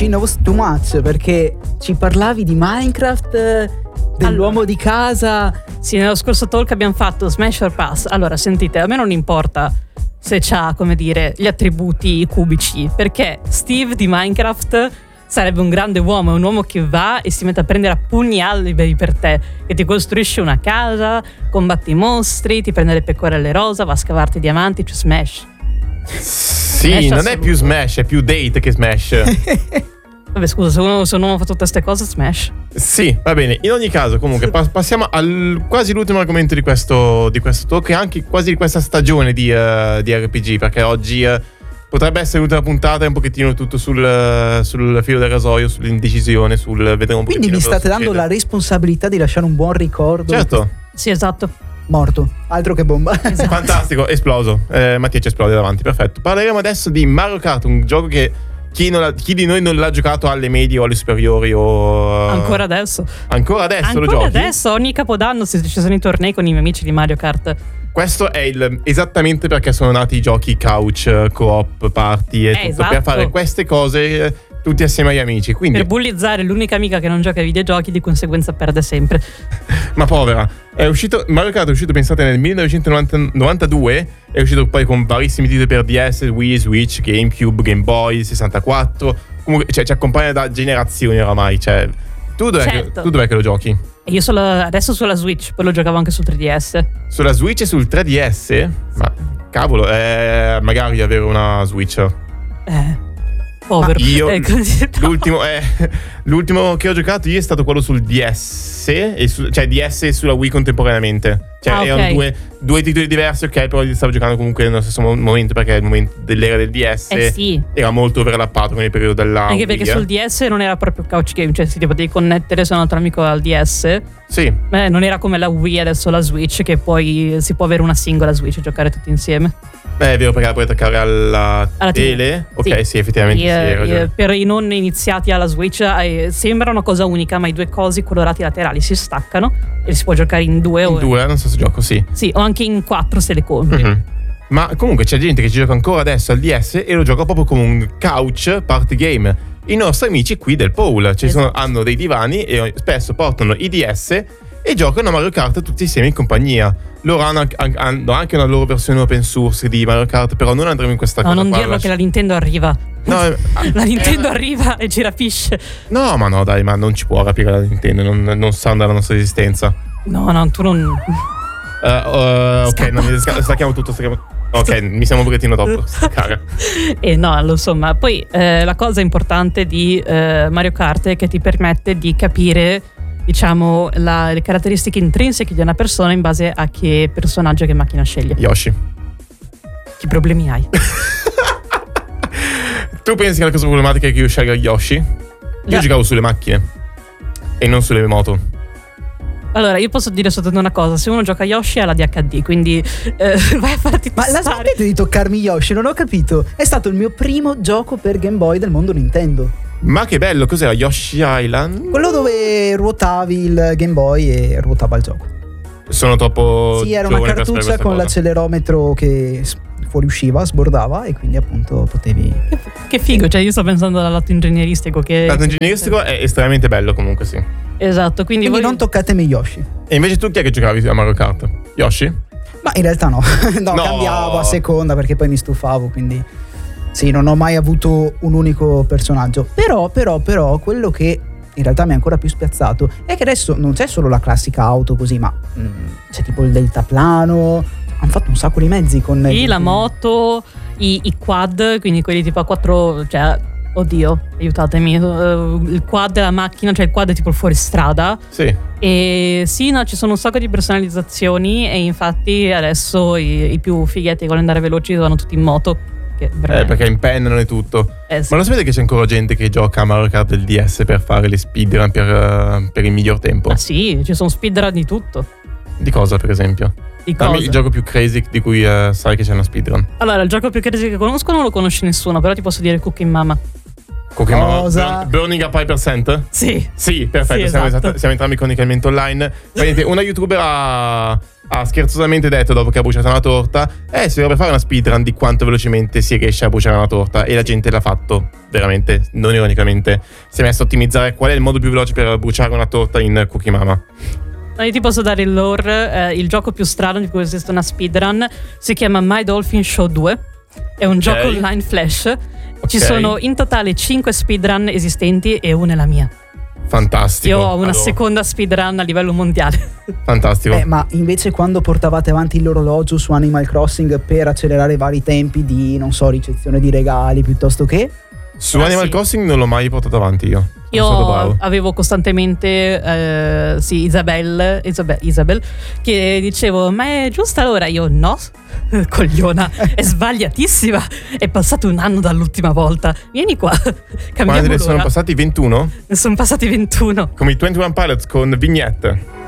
she knows too much, perché ci parlavi di Minecraft, dell'uomo di casa. Sì, nello scorso talk abbiamo fatto Smash or Pass. Allora, sentite, a me non importa se c'ha, come dire, gli attributi cubici, perché Steve di Minecraft sarebbe un grande uomo, è un uomo che va e si mette a prendere a pugni alberi per te, che ti costruisce una casa, combatti i mostri, ti prende le pecorelle rosa, va a scavarti i diamanti, cioè Smash. Sì, Smash non è più Smash, è più Date che Smash. Vabbè, scusa, se un uomo fa tutte queste cose, Smash. Sì, va bene. In ogni caso, comunque, passiamo al quasi l'ultimo argomento di questo talk, e anche quasi di questa stagione di RPG, perché oggi potrebbe essere l'ultima puntata, è un pochettino tutto sul filo del rasoio, sull'indecisione, sul vedere un po'. Quindi mi state dando la responsabilità di lasciare un buon ricordo. Certo. Sì, esatto. Morto, altro che bomba. Esatto. Fantastico, esploso. Mattia ci esplode davanti, perfetto. Parleremo adesso di Mario Kart, un gioco che chi di noi non l'ha giocato alle medie o alle superiori o Ancora adesso lo giochi? Adesso ogni capodanno ci sono i tornei con i miei amici di Mario Kart. Questo è esattamente perché sono nati i giochi couch, co-op, party e tutto, esatto. per fare queste cose tutti assieme agli amici. Quindi, per bullizzare l'unica amica che non gioca ai videogiochi, di conseguenza perde sempre. ma povera. Mario Kart è uscito, pensate, nel 1992. È uscito poi con varissimi titoli per DS, Wii, Switch, GameCube, Game Boy, 64. Comunque, ci accompagna da generazioni oramai. Cioè, tu dov'è che lo giochi? E io adesso sulla Switch, poi lo giocavo anche su 3DS. Sulla Switch e sul 3DS? Ma cavolo, magari avere una Switch. Povero. Io l'ultimo che ho giocato io è stato quello sul DS, cioè DS e sulla Wii contemporaneamente. Cioè erano due titoli diversi, ok, però li stavo giocando comunque nello stesso momento, perché il momento dell'era del DS sì. era molto overlappato con il periodo della anche Wii. Perché sul DS non era proprio couch game, cioè si ti potevi connettere se un altro amico al DS. Sì. Non era come la Wii adesso la Switch, che poi si può avere una singola Switch e giocare tutti insieme. È vero, perché la puoi attaccare alla tele. TV. Ok, sì, effettivamente per i non iniziati alla Switch sembra una cosa unica, ma i due cosi colorati laterali si staccano e si può giocare in due non so se gioco, sì. Sì, o anche in 4 se le compri. Mm-hmm. Ma comunque c'è gente che ci gioca ancora adesso al DS e lo gioca proprio come un couch party game. I nostri amici qui del Paul hanno dei divani e spesso portano i DS e giocano a Mario Kart tutti insieme in compagnia. Loro hanno anche una loro versione open source di Mario Kart, però non andremo in questa cosa. No, non dirlo che la Nintendo arriva. No, la Nintendo arriva e ci rapisce. No, ma no, dai, ma non ci può rapire la Nintendo, non sa della nostra esistenza. No, tu non... ok, stacchiamo tutto. Ok, mi sembra un pochettino troppo staccare. No, insomma, poi la cosa importante di Mario Kart è che ti permette di capire, diciamo, le caratteristiche intrinseche di una persona in base a che personaggio e che macchina sceglie. Yoshi. Che problemi hai? Tu pensi che la cosa problematica è che io scelga Yoshi? Io giocavo sulle macchine e non sulle moto. Allora, io posso dire soltanto una cosa: se uno gioca Yoshi ha la DHD, quindi vai a farti Ma la smettete di toccarmi Yoshi, non ho capito. È stato il mio primo gioco per Game Boy del mondo Nintendo. Ma che bello, cos'era? Yoshi Island? Quello dove ruotavi il Game Boy e ruotava il gioco. Sono troppo... Sì, era una cartuccia con l'accelerometro che fuoriusciva, sbordava, e quindi appunto potevi... Che figo, cioè io sto pensando al lato ingegneristico che... Il lato ingegneristico è estremamente bello comunque, sì. Esatto, quindi non toccatemi Yoshi. E invece tu chi è che giocavi a Mario Kart? Yoshi? Ma in realtà no. No, cambiavo a seconda perché poi mi stufavo, quindi sì, non ho mai avuto un unico personaggio. Però quello che in realtà mi ha ancora più spiazzato è che adesso non c'è solo la classica auto così, ma c'è tipo il deltaplano. Hanno fatto un sacco di mezzi con la moto, i quad, quindi quelli tipo a 4, cioè oddio, aiutatemi, il quad della macchina, cioè il quad è tipo il fuoristrada. Sì. E sì, no, ci sono un sacco di personalizzazioni e infatti adesso i più fighetti che vogliono andare veloci vanno tutti in moto. Perché impennano e tutto. Sì. Ma lo sapete che c'è ancora gente che gioca a Mario Kart del DS per fare le speedrun per il miglior tempo? Ah sì, ci sono speedrun di tutto. Di cosa, per esempio? Dammi il gioco più crazy di cui sai che c'è una speedrun. Allora, il gioco più crazy che conosco non lo conosce nessuno, però ti posso dire Cooking Mama. Cosa? Burning Up Hypercent? Sì. Sì, perfetto, Sì, siamo esatto. entrambi con il commento online. Vedete, una youtuber ha scherzosamente detto, dopo che ha bruciato una torta, si dovrebbe fare una speedrun di quanto velocemente si riesce a bruciare una torta, e la gente l'ha fatto, veramente, non ironicamente. Si è messo a ottimizzare qual è il modo più veloce per bruciare una torta in Cookie Mama. Io ti posso dare il lore. Il gioco più strano di cui esiste una speedrun si chiama My Dolphin Show 2. È un gioco online flash. Ci sono in totale 5 speedrun esistenti e una è la mia. Fantastico. Io ho una seconda speedrun a livello mondiale. Fantastico. Ma invece quando portavate avanti l'orologio su Animal Crossing per accelerare i vari tempi di, non so, ricezione di regali piuttosto che... Su Animal Crossing non l'ho mai portato avanti io. Io avevo costantemente Isabel che dicevo: ma è giusta l'ora? Io no, cogliona, è sbagliatissima, è passato un anno dall'ultima volta, vieni qua, cambiamo Quando ne l'ora. sono passati 21? Ne sono passati 21. Come i 21 Pilots con Vignette.